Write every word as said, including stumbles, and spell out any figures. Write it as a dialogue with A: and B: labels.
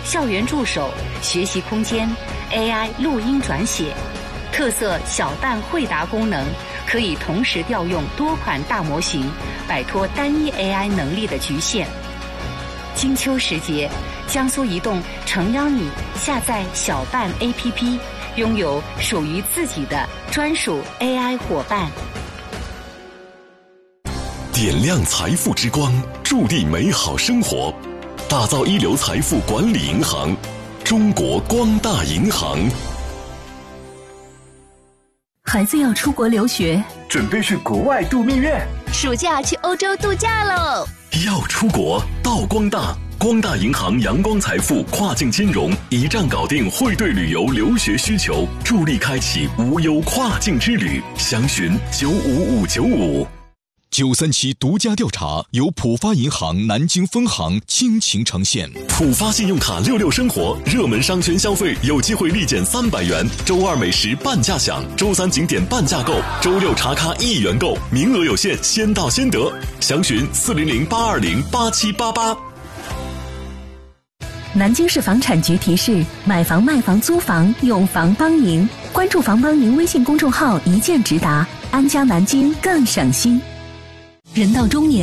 A: 校园助手、学习空间、A I 录音转写，特色小蛋会答功能，可以同时调用多款大模型，摆脱单一 A I 能力的局限。金秋时节，江苏移动诚邀你下载小蛋 A P P， 拥有属于自己的专属 A I 伙伴。
B: 点亮财富之光，助力美好生活，打造一流财富管理银行——中国光大银行。
C: 孩子要出国留学，
D: 准备去国外度蜜月，
C: 暑假去欧洲度假喽！
B: 要出国到光大，光大银行阳光财富跨境金融一站搞定汇兑旅游留学需求，助力开启无忧跨境之旅。详询九五五九五。
E: 九三七独家调查由浦发银行南京分行倾情呈现。
B: 浦发信用卡六六生活热门商圈消费有机会立减三百元，周二美食半价享，周三景点半价购，周六茶咖一元购，名额有限，先到先得。详询四零零八二零八七八八。
C: 南京市房产局提示：买房、卖房、租房，用房帮您。关注房帮您微信公众号，一键直达，安家南京更省心。人到中年。